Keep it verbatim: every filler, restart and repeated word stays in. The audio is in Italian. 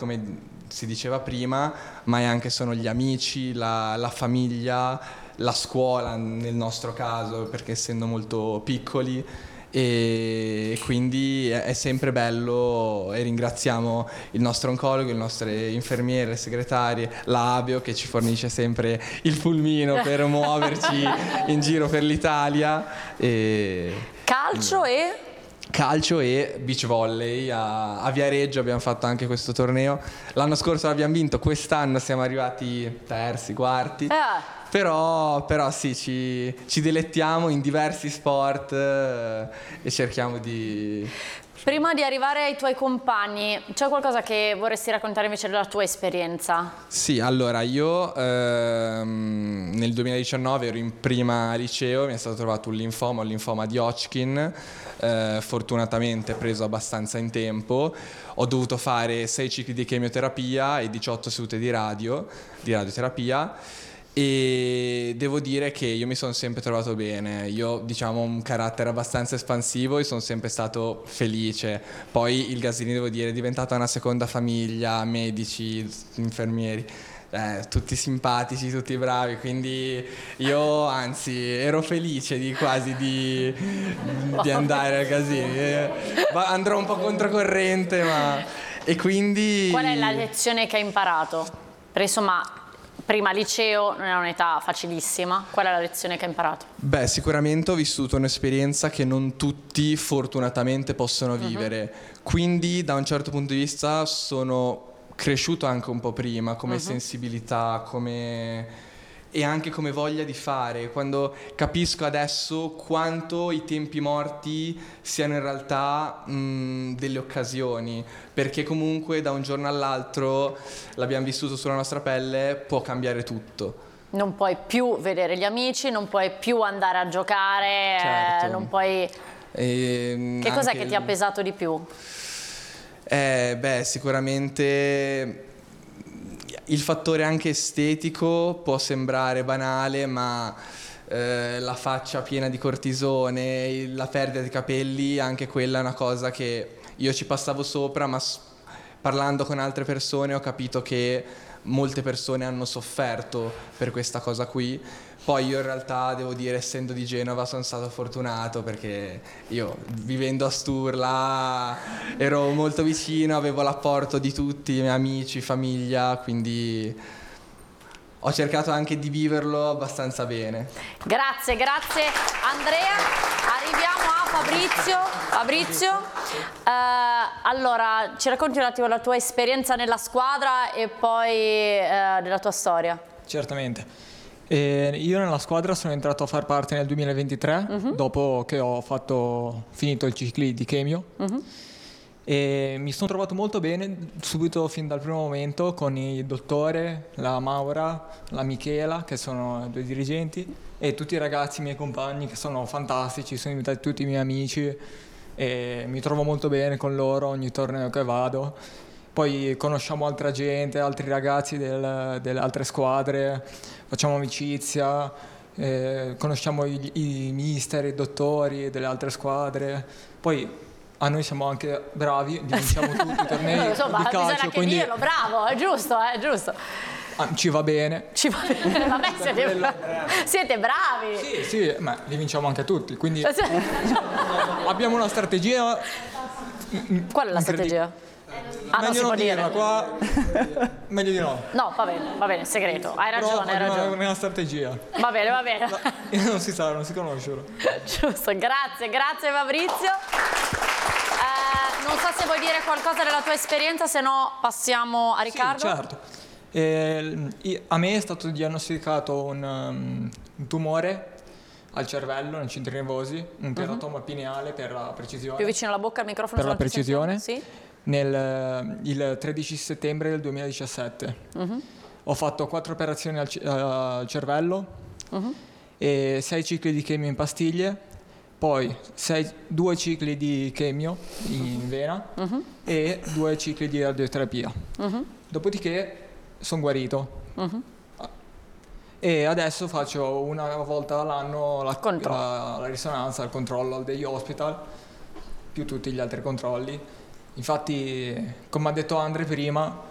come si diceva prima, ma è anche sono gli amici, la, la famiglia, la scuola nel nostro caso, perché essendo molto piccoli, e quindi è, è sempre bello, e ringraziamo il nostro oncologo, le nostre infermiere, le segretarie, la Abio che ci fornisce sempre il pulmino per muoverci in giro per l'Italia. E calcio e calcio e beach volley a, a Viareggio abbiamo fatto anche questo torneo. L'anno scorso l'abbiamo vinto, quest'anno siamo arrivati terzi, quarti. Ah. Però, però sì, ci, ci dilettiamo in diversi sport eh, e cerchiamo di... Prima di arrivare ai tuoi compagni, c'è qualcosa che vorresti raccontare invece della tua esperienza? Sì, allora io ehm, nel duemiladiciannove ero in prima liceo, mi è stato trovato un linfoma, un linfoma di Hodgkin, eh, fortunatamente preso abbastanza in tempo. Ho dovuto fare sei cicli di chemioterapia e diciotto sedute di radio, di radioterapia. E devo dire che io mi sono sempre trovato bene. Io, diciamo, ho un carattere abbastanza espansivo e sono sempre stato felice. Poi il Gaslini, devo dire, è diventata una seconda famiglia, medici, infermieri, eh, tutti simpatici, tutti bravi, quindi io anzi ero felice di quasi di, di andare al Gaslini. Eh, andrò un po' controcorrente, ma... E quindi... Qual è la lezione che hai imparato? Perché insomma... Prima liceo non è un'età facilissima, qual è la lezione che hai imparato? Beh, sicuramente ho vissuto un'esperienza che non tutti fortunatamente possono vivere, uh-huh. Quindi da un certo punto di vista sono cresciuto anche un po' prima come uh-huh. sensibilità, come... e anche come voglia di fare, quando capisco adesso quanto i tempi morti siano in realtà mh, delle occasioni, perché comunque da un giorno all'altro, l'abbiamo vissuto sulla nostra pelle, può cambiare tutto. Non puoi più vedere gli amici, non puoi più andare a giocare, certo. eh, non puoi... E che cos'è che ti ha pesato di più? Eh, beh, sicuramente... il fattore anche estetico può sembrare banale, ma eh, la faccia piena di cortisone, la perdita di capelli, anche quella è una cosa che io ci passavo sopra, ma s- parlando con altre persone ho capito che molte persone hanno sofferto per questa cosa qui. Poi io in realtà devo dire, essendo di Genova, sono stato fortunato perché io vivendo a Sturla ero molto vicino, avevo l'apporto di tutti i miei amici, famiglia, quindi ho cercato anche di viverlo abbastanza bene. Grazie, grazie Andrea. Arriviamo a Fabrizio. Fabrizio, eh, allora ci racconti un attimo la tua esperienza nella squadra e poi eh, della tua storia. Certamente. E io nella squadra sono entrato a far parte nel duemilaventitré, uh-huh. dopo che ho fatto, finito il ciclo di chemio, uh-huh. e mi sono trovato molto bene subito fin dal primo momento con il dottore, la Maura, la Michela, che sono due dirigenti, e tutti i ragazzi, i miei compagni, che sono fantastici, sono diventati tutti i miei amici e mi trovo molto bene con loro ogni torneo che vado. Poi conosciamo altra gente, altri ragazzi del, delle altre squadre, facciamo amicizia, eh, conosciamo i, i mister, i dottori delle altre squadre. Poi a noi siamo anche bravi, vinciamo tutti i tornei insomma, di calcio. Bisogna anche quindi dirlo, bravo, è giusto, è giusto. Ah, ci va bene. Ci va bene, vabbè, siete, bra- siete bravi. Sì, sì, ma li vinciamo anche tutti, quindi abbiamo una strategia. Qual è la strategia? Ah, meglio non si può dirla, dire. Qua meglio di no. No, va bene, va bene, segreto. Hai Però ragione, hai ragione. È una strategia. Va bene, va bene. No, non si sa, non si conoscono. Giusto, grazie, grazie Fabrizio. Eh, non so se vuoi dire qualcosa della tua esperienza, se no passiamo a Riccardo. Sì, certo. Eh, a me è stato diagnosticato un, um, un tumore al cervello, nei centri nervosi, un teratoma uh-huh. pineale per la precisione. Più vicino alla bocca al microfono. Per la precisione. Sì. Nel, il tredici settembre del duemiladiciassette. Uh-huh. Ho fatto quattro operazioni al, al cervello, uh-huh. e sei cicli di chemio in pastiglie, poi sei, due cicli di chemio in vena, uh-huh. e due cicli di radioterapia. Uh-huh. Dopodiché sono guarito. Uh-huh. E adesso faccio una volta all'anno la, la, la risonanza, il controllo degli hospital, più tutti gli altri controlli. Infatti, come ha detto Andre prima,